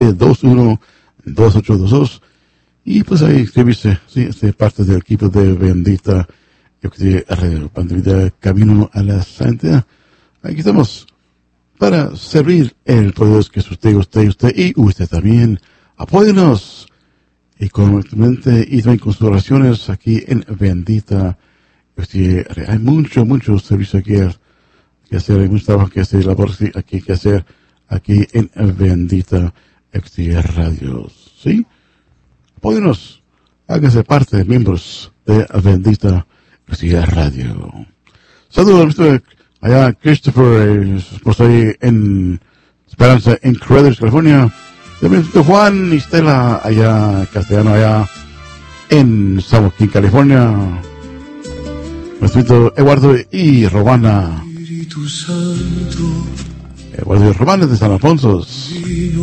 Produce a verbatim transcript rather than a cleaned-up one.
dos uno dos ocho dos dos. Y pues ahí escribirse, sí, este parte del equipo de Bendita, yo que sé, Radio Pandemia, Camino a la Santidad. Aquí estamos para servir el poder que es usted, usted, usted y usted también. Apóyenos y con mente y también con sus oraciones aquí en Bendita. Este, hay mucho, mucho servicio aquí que hacer, hay mucho trabajo que hacer, labor aquí que hacer aquí en Bendita este, Radio. ¿Sí? Apóyenos, háganse parte de miembros de Bendita este, Radio. Saludos a mister allá Christopher, eh, por ahí en Esperanza, en Carruthers, California. También mister Juan y Estela allá, castellano allá en San Joaquín, California. Nuestro Eduardo y Romana. Eduardo y Romana de San Alfonso.